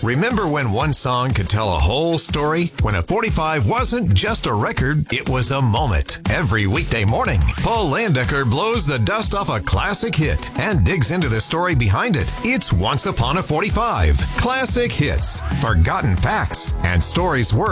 Remember when one song could tell a whole story? When a 45 wasn't just a record, it was a moment. Every weekday morning, Paul Landecker blows the dust off a classic hit and digs into the story behind it. It's Once Upon a 45. Classic hits, forgotten facts, and stories worth